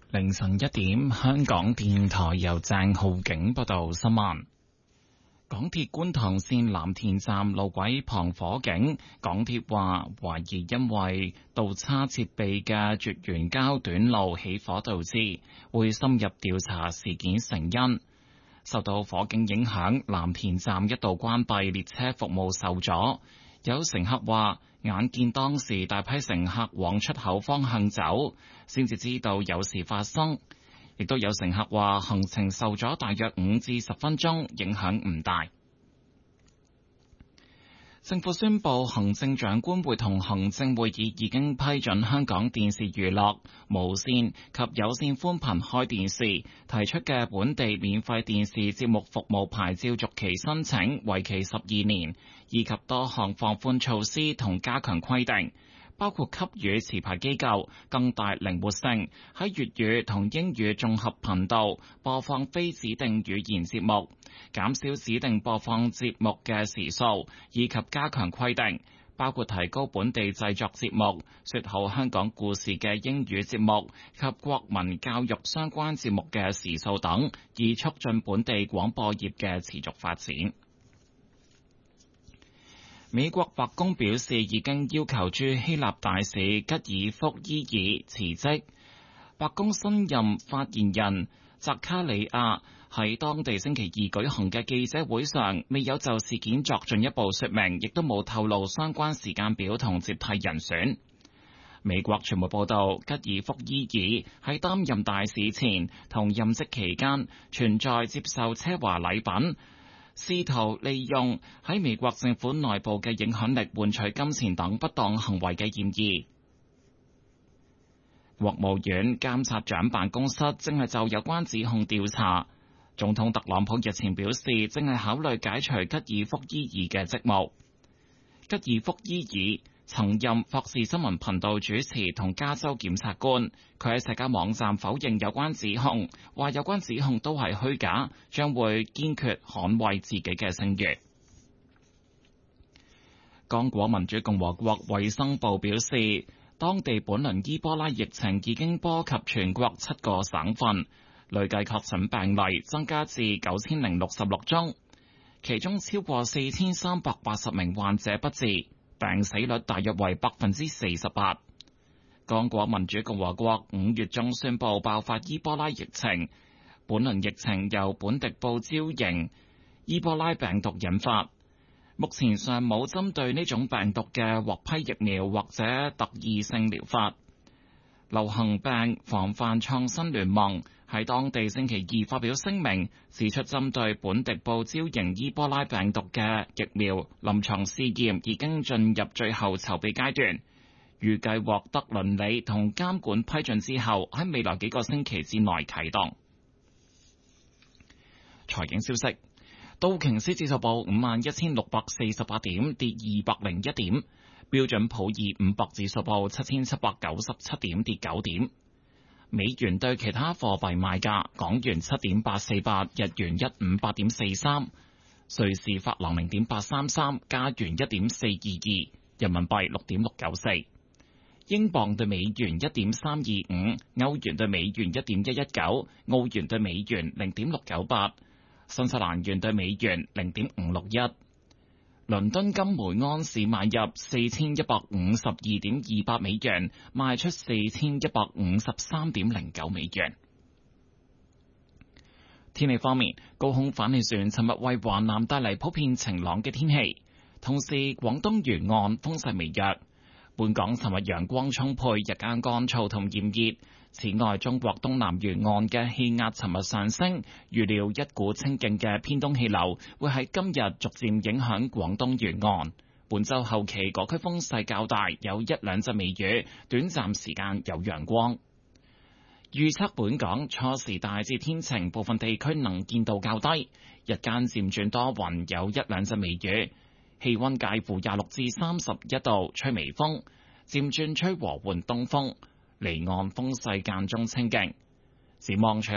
凌晨1點，香港電台由鄭浩景報道新聞。港鐵觀塘綫藍田站路軌旁火警，港鐵話懷疑因為倒叉設備嘅絕緣膠短路起火導致，會深入調查事件成因。受到火警影響，藍田站一度關閉，列車服務受阻。有乘客話眼見當時大批乘客往出口方向走，先至知道有事發生。亦都有乘客話行程受阻大約5至10分鐘，影響唔大。政府宣布，行政長官會同行政會議已經批准香港電視娛樂、無線及有線寬頻開電視提出嘅本地免費電視節目服務牌照續期申請，為期12年，以及多項放寬措施同加強規定。包括給予持牌機構更大靈活性，喺粵語同英語綜合頻道播放非指定語言節目，減少指定播放節目嘅時數，以及加強規定，包括提高本地製作節目、說好香港故事嘅英語節目及國民教育相關節目嘅時數等，以促進本地廣播業嘅持續發展。美國白宮表示，已經要求駐希臘大使吉爾福伊爾辭職。白宮新任發言人扎卡里亞喺當地星期二舉行嘅記者會上，未有就事件作進一步說明，亦都冇透露相關時間表同接替人選。美國傳媒報道，吉爾福伊爾喺擔任大使前同任職期間存在接受奢華禮品，試圖利用喺美國政府內部嘅影響力換取金錢等不當行為嘅嫌疑。國務院監察長辦公室正係就有關指控調查。總統特朗普日前表示，正係考慮解除吉爾福伊爾嘅職務。吉爾福伊爾曾任霍士新聞頻道主持同加州檢察官，佢喺社交網站否認有關指控，話有關指控都係虛假，將會堅決捍衛自己嘅聲譽。剛果民主共和國衛生部表示，當地本輪伊波拉疫情已經波及全國7個省份，累計確診病例增加至9066宗，其中超過4380名患者不治，病死率大約為48%。剛果民主共和國5月中宣布爆發伊波拉疫情，本輪疫情由本迪布招型伊波拉病毒引發，目前尚冇針對呢種病毒嘅獲批疫苗或者特異性療法。流行病防範創新聯盟喺當地星期二發表聲明，指出針對本迪布招型伊波拉病毒嘅疫苗臨床試驗已經進入最後籌備階段，預計獲得倫理同監管批准之後，喺未來幾個星期之內啟動。財經消息，道瓊斯指數報51,648點，跌201點。標準普爾500指數報7797點，跌9點。美元對其他貨幣賣價：港元7.848，日元158.43，瑞士法郎0.833，加元1.422，人民幣6.694，英鎊對美元1.325，歐元對美元1.119，澳元對美元0.698，新西蘭元對美元0.561。倫敦金每安士買入4152.28美元，賣出4153.09美元。天氣方面，高空反氣旋尋日為華南帶嚟普遍晴朗嘅天氣，同時廣東沿岸風勢微弱。本港尋日陽光充沛，日間乾燥同炎熱。此外，中國東南沿岸嘅氣壓尋日上升，預料一股清勁嘅偏東氣流會喺今日逐漸影響廣東沿岸。本週後期各區風勢較大，有1兩陣微雨，短暫時間有陽光。預測本港初時大致天晴，部分地區能見度較低，日間漸轉多雲，有1兩陣微雨，氣溫介乎26至31度，吹微風，漸轉吹和緩東風。離岸風勢間中清勁，展望隨